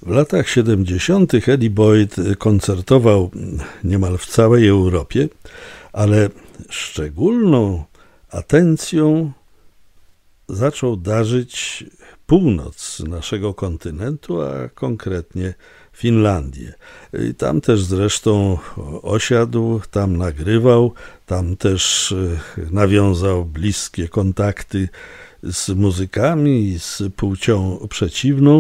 W latach 70. Eddie Boyd koncertował niemal w całej Europie, ale szczególną atencją zaczął darzyć północ naszego kontynentu, a konkretnie Finlandię. I tam też zresztą osiadł, tam nagrywał, tam też nawiązał bliskie kontakty z muzykami i z płcią przeciwną.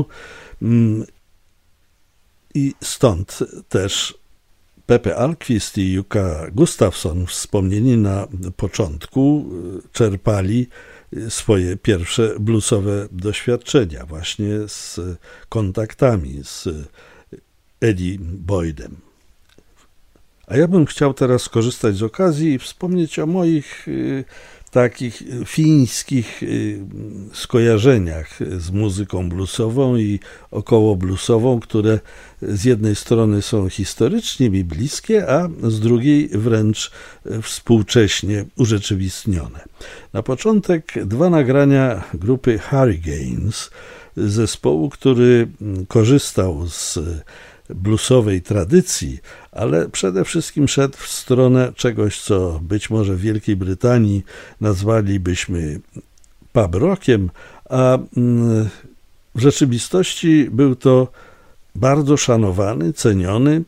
I stąd też Pepe Alquist i Jukka Gustafsson, wspomnieni na początku, czerpali swoje pierwsze bluesowe doświadczenia właśnie z kontaktami z Eddie Boydem. A ja bym chciał teraz skorzystać z okazji i wspomnieć o moich takich fińskich skojarzeniach z muzyką bluesową i około bluesową, które z jednej strony są historycznie mi bliskie, a z drugiej wręcz współcześnie urzeczywistnione. Na początek dwa nagrania grupy Hurricanes, zespołu, który korzystał z bluesowej tradycji, ale przede wszystkim szedł w stronę czegoś, co być może w Wielkiej Brytanii nazwalibyśmy pub rockiem, a w rzeczywistości był to bardzo szanowany, ceniony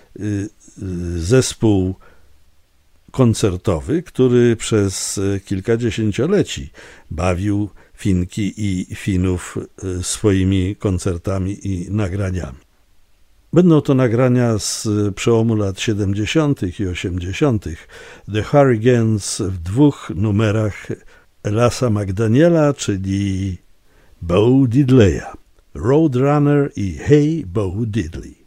zespół koncertowy, który przez kilkadziesięcioleci bawił Finki i Finów swoimi koncertami i nagraniami. Będą to nagrania z przełomu lat 70. i 80. The Hurricanes w dwóch numerach Elasa McDaniela, czyli Bo Diddleya, Roadrunner i Hey Bo Diddley.